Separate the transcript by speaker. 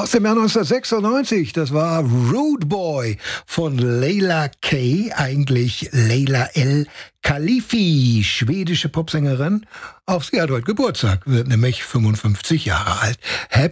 Speaker 1: Aus dem Jahr 1996, das war Rude Boy von Leila K., eigentlich Leila El Khalifi, schwedische Popsängerin. Auch sie hat heute Geburtstag, wird nämlich 55 Jahre alt.